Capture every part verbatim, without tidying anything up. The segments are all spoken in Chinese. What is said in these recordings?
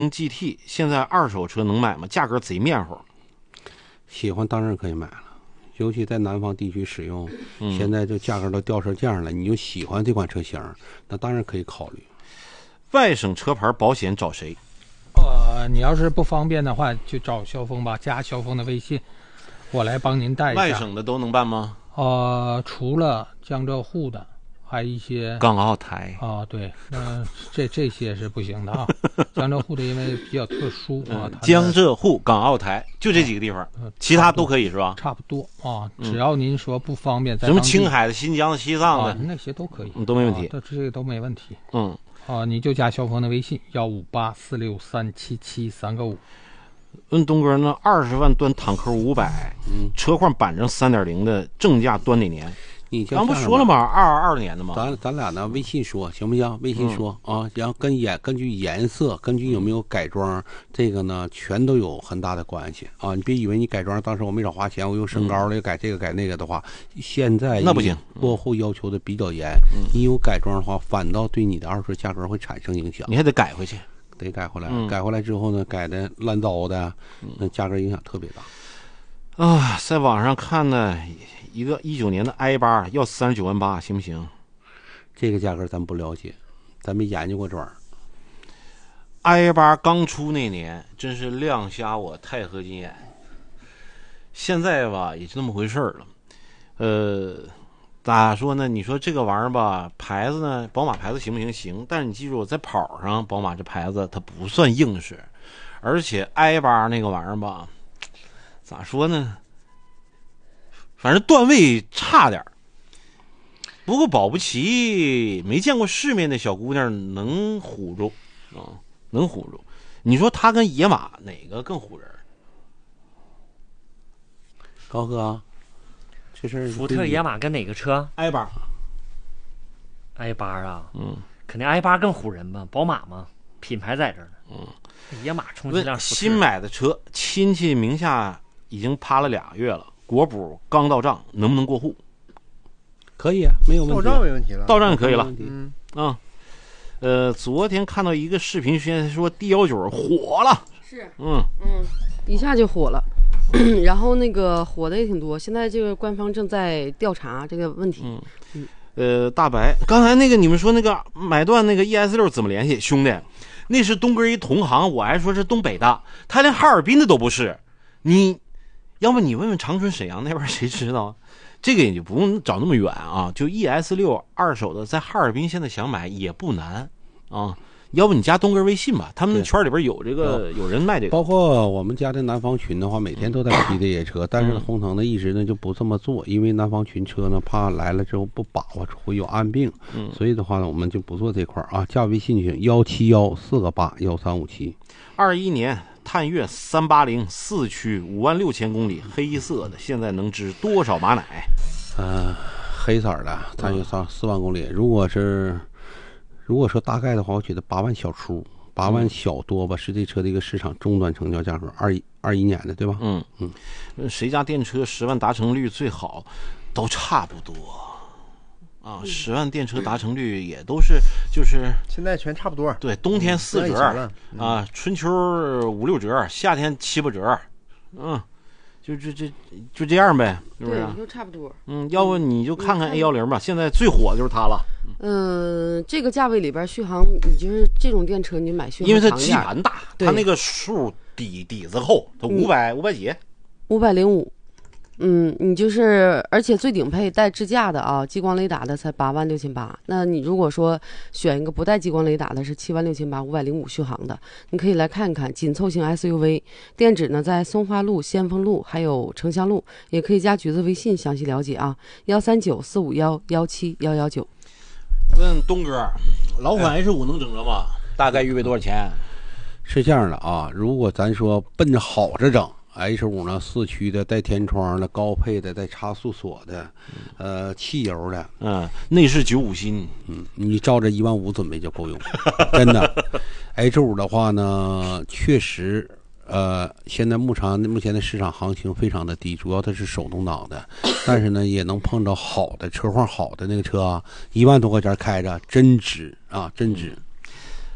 G T 现在二手车能买吗？价格贼面乎。 喜欢当然可以买了，尤其在南方地区使用， 嗯、 现在就价格都掉成这样了，你就喜欢这款车型，那当然可以考虑。 外省车牌保险找谁？ 呃，你要是不方便的话，就找肖峰吧，加肖峰的微信，我来帮您带一下。 外省的都能办吗？ 呃，除了江浙沪的，还有一些港澳台啊、呃，对，嗯、呃，这这些是不行的啊。江浙沪的因为比较特殊啊， 嗯、江浙沪、港澳台就这几个地方， 呃、 其他都可以是吧？ 差不多啊，只要您说不方便，在什么青海的、新疆的、西藏的、 啊、那些都可以， 嗯，都没问题， 啊、这个都没问题。 嗯。 啊，你就加肖峰的微信幺五八四六三七七三个五。 问东哥呢？二十万端坦克五百，嗯，车况板正三点零的正价端哪年？ 你刚不说了吗？二二年的吗？ 咱咱俩呢？微信说行不行？微信说、嗯、啊，然后跟颜根据颜色，根据有没有改装，这个呢全都有很大的关系啊！你别以为你改装，当时我没少花钱，我又升高了，又改这个改那个的话，现在那不行， 落后要求的比较严，嗯、你有改装的话，反倒对你的二手价格会产生影响。 你还得改回去， 得改回来， 嗯、 改回来之后呢，改的烂糟的，那价格影响特别大。 啊，在网上看呢。一个一九年的 i 八要三十九万八，行不行？ 这个价格咱不了解，咱没研究过这玩意儿。 i 八刚出那年，真是亮瞎我钛合金眼。现在吧，也就那么回事了。呃，咋说呢？你说这个玩意儿吧，牌子呢，宝马牌子行不行？行，但是你记住，在跑上，宝马这牌子它不算硬实，而且 i 八那个玩意儿吧，咋说呢？反正段位差点，不过保不齐没见过世面的小姑娘能唬住啊、嗯，能唬住。你说他跟野马哪个更唬人？ 高哥，这事福特野马跟哪个车 ？i 八 ，i 八啊， 嗯， 肯定 i 八更唬人吧？宝马嘛，品牌在这儿呢。 嗯， 野马充其量新买的车，亲戚名下已经趴了俩月了。国补刚到账，能不能过户？ 可以啊，没有问题。 到账没问题了， 到账可以了。 嗯啊，呃，昨天看到一个视频，现在说 D 幺九火了， 是， 嗯嗯，一下就火了，然后那个火的也挺多。现在这个官方正在调查这个问题。 嗯，嗯呃，大白，刚才那个你们说那个买断那个 E S 六怎么联系？兄弟，那是东哥一同行，我还说是东北的，他连哈尔滨的都不是，你。要不你问问长春沈阳那边谁知道？这个也就不用找那么远啊，就 E S 六 二手的，在哈尔滨现在想买也不难啊。要不你加东哥微信吧，他们圈里边有这个有人卖这个。 包括我们家的南方群的话，每天都在批这些车，但是红腾呢一直呢就不这么做，因为南方群车呢怕来了之后不把握会有暗病， 嗯， 所以的话呢我们就不做这块啊。加微信群幺七幺四个八幺三五七。 二一年探岳三八零四驱五万六千公里，黑色的，现在能值多少马奶？ 呃，黑色的探岳上四万公里，如果是如果说大概的话，我觉得八万小出，八万小多吧，是这车的一个市场终端成交价格，二一二一年的对吧？ 嗯嗯，谁家电车十万达成率最好？都差不多。啊，十万电车达成率也都是就是现在全差不多。 对，冬天四折、嗯、啊，春秋五六折，夏天七八折，嗯，就这这就这样呗，是不是？ 对，就差不多。 嗯，要不你就看看 A 一零吧，现在最火的就是它了。 嗯、呃，这个价位里边续航，你就是这种电车，你买续航因为它基盘大， 它那个数底底子厚，它五百五百几， 五百零五。嗯，你就是，而且最顶配带支架的啊，激光雷达的才八万六千八。那你如果说选一个不带激光雷达的，是七万六千八，五百零五续航的，你可以来看看紧凑型 S U V。店址呢在松花路、先锋路还有城乡路，也可以加橘子微信详细了解啊，幺三九四五幺幺七幺幺九。 问东哥，老款 H 五能整着吗？大概预备多少钱？ 是这样的啊，如果咱说奔着好着整。H 五呢，四驱的，带天窗的，高配的，带差速锁的，呃，汽油的， 嗯，内饰九五新， 嗯，你照着一万五准备就够用，真的。H 五的话呢，确实，呃，现在目前目前的市场行情非常的低，主要它是手动挡的，但是呢，也能碰着好的车况好的那个车啊，一万多块钱开着真值啊，真值。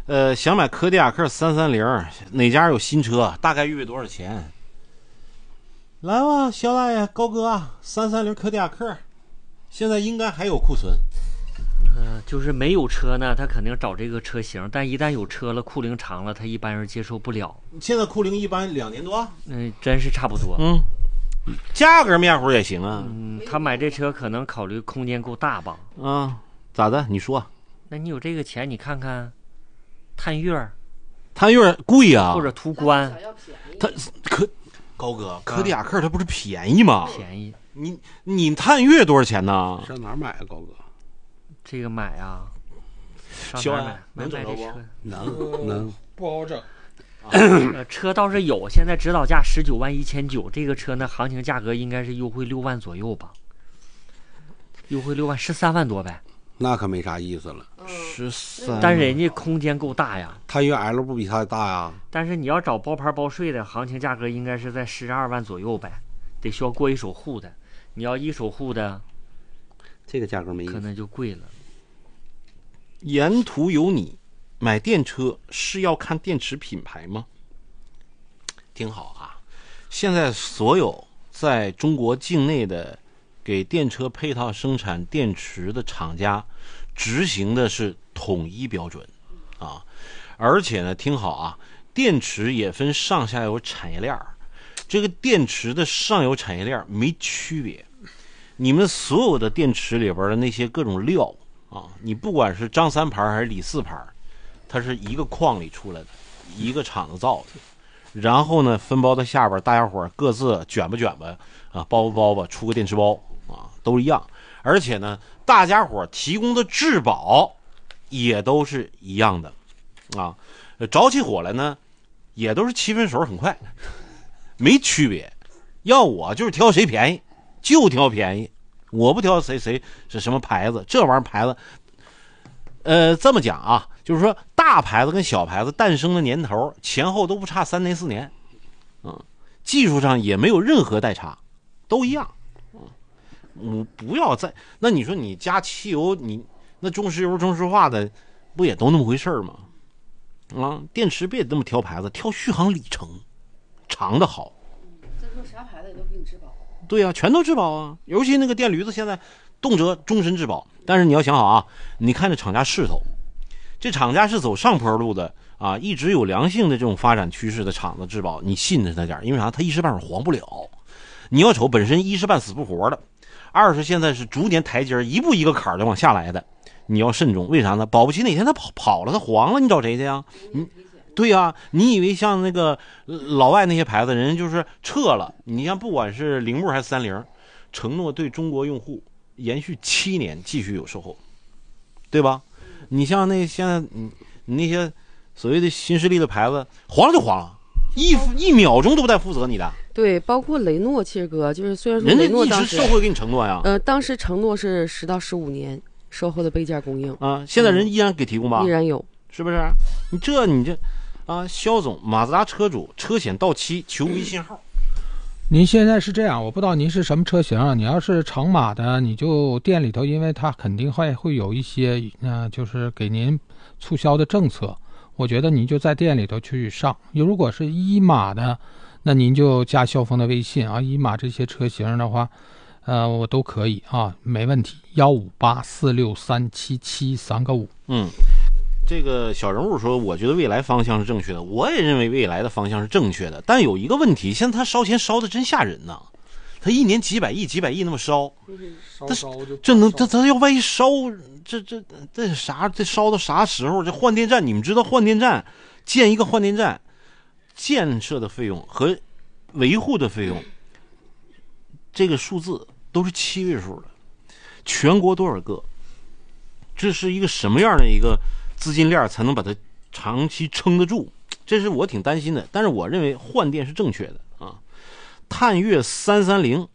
呃，想买柯迪亚克三三零，哪家有新车？大概预备多少钱？来吧，肖大爷、高哥，三三零柯迪亚克，现在应该还有库存。 呃，就是没有车呢，他肯定找这个车型，但一旦有车了，库龄长了，他一般人接受不了。 现在库龄一般两年多。 嗯、真是差不多。 嗯，价格面糊也行啊。 嗯，他买这车可能考虑空间够大吧？ 啊，咋的？你说。 那你有这个钱，你看看，探岳， 探岳贵啊， 或者途观， 它可高哥，柯迪亚克它不是便宜吗？ 便宜。 你你探岳多少钱呢？ 上哪儿买啊，高哥？ 这个买啊，上小安哪儿买？买能整着不买这车， 能能不好整。 呃，车倒是有，现在指导价十九万一千九，这个车呢，行情价格应该是优惠六万左右吧？优惠六万，十三万多呗。 那可没啥意思了。 十三， 但人家空间够大呀。 探岳 L 不比它大呀？ 但是你要找包牌包税的，行情价格应该是在十二万左右呗，得需要过一手户的。你要一手户的， 这个价格没意思。 可能就贵了。 沿途有你，买电车是要看电池品牌吗？挺好啊，现在所有在中国境内的给电车配套生产电池的厂家，执行的是统一标准啊，而且呢，听好啊，电池也分上下游产业链，这个电池的上游产业链没区别，你们所有的电池里边的那些各种料啊，你不管是张三牌还是李四牌，它是一个矿里出来的，一个厂子造的，然后呢分包到下边，大家伙各自卷吧卷吧啊，包吧包吧，出个电池包啊，都一样。而且呢，大家伙提供的质保也都是一样的啊，着起火来呢，也都是七分熟，很快，没区别。要我就是挑谁便宜就挑便宜，我不挑谁谁是什么牌子，这玩意儿牌子，呃，这么讲啊，就是说大牌子跟小牌子诞生的年头前后都不差三年四年，嗯，技术上也没有任何代差，都一样。嗯，不要再那你说你加汽油，你那中石油、中石化的不也都那么回事吗？啊，电池别这么挑牌子，挑续航里程长的好。 再说啥牌子也都给你质保。 对呀、啊，全都质保啊，尤其那个电驴子现在动辄终身质保。但是你要想好啊，你看这厂家势头，这厂家是走上坡路的啊，一直有良性的这种发展趋势的厂子质保，你信着他点，因为啥？他一时半会儿黄不了。你要瞅本身一时半死不活的。二是现在是逐年台阶一步一个坎儿的往下来的，你要慎重。为啥呢？保不齐哪天他跑跑了，他黄了，你找谁去呀？你对呀、啊，你以为像那个老外那些牌子，人家就是撤了。你像不管是铃木还是三菱，承诺对中国用户延续七年继续有售后，对吧？你像那现在你你那些所谓的新势力的牌子，黄了就黄了，一一秒钟都不带负责你的。 对，包括雷诺，其实哥就是虽然说人家雷诺当时一直售后给你承诺呀， 呃，当时承诺是十到十五年售后的备件供应啊，现在人依然给提供吧？ 依然有， 是不是？你这你这啊，肖总，马自达车主，车险到期求微信号。 您现在是这样，我不知道您是什么车型啊？你要是长马的，你就店里头，因为它肯定会会有一些呃，就是给您促销的政策。我觉得您就在店里头去上。如果是一马的，那您就加肖峰的微信啊，一马这些车型的话，呃，我都可以啊，没问题。幺五八四六三七七三个五。 嗯，这个小人物说，我觉得未来方向是正确的，我也认为未来的方向是正确的，但有一个问题，现在他烧钱烧的真吓人呐，他一年几百亿、几百亿那么烧， 稍稍就这能这这要万一烧，这这这啥？这烧到啥时候？这换电站，你们知道换电站建一个换电站？建设的费用和维护的费用，这个数字都是七位数的。全国多少个？这是一个什么样的一个资金链才能把它长期撑得住？这是我挺担心的。但是我认为换电是正确的啊。探岳三三零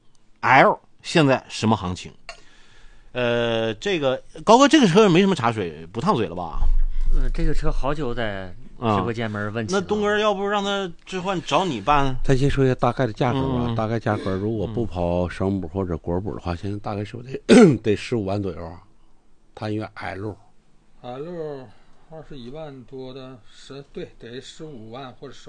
L 现在什么行情？呃，这个高哥，这个车没什么茶水，不烫嘴了吧？ 呃，这个车好久在直播间门问起、 啊。那东哥，要不让他置换找你办？ 咱先说一下大概的价格吧。 嗯、 大概价格如果不跑省补或者国补的话，现在大概是得得十五万左右。探岳 L L 二十一万多的十对得十五万或者十